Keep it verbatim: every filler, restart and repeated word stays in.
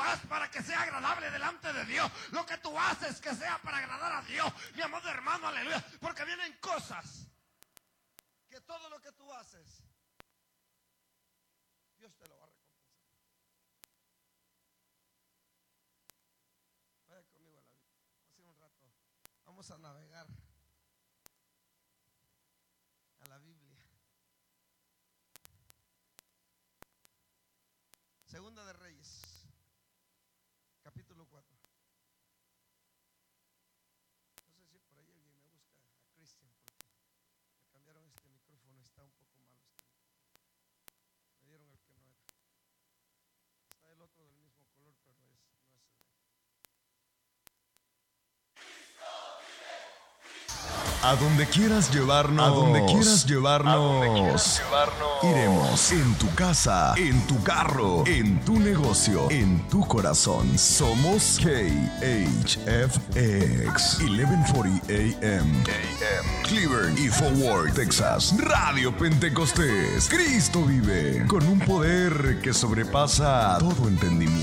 hagas para que sea agradable delante de Dios. Lo que tú haces que sea para agradar a Dios. Mi amado hermano, aleluya. Porque vienen cosas que todo lo que tú haces, Dios te lo va a recompensar. Vaya conmigo a la Biblia. Hace un rato vamos a navegar a la Biblia. Segunda de Reyes, capítulo cuatro. No sé si por ahí alguien me busca a Cristian, porque me cambiaron este micrófono, está un poco malo este micrófono. Me dieron el que no era. Está el otro del mismo color, pero no es, no es el de. A donde quieras llevarnos, a donde quieras llevarnos, a donde quieras llevarnos, iremos. En tu casa, en tu carro, en tu negocio, en tu corazón. Somos K H F X once cuarenta A M Cleveland y Fort Worth, Texas. Radio Pentecostés. Cristo vive con un poder que sobrepasa todo entendimiento.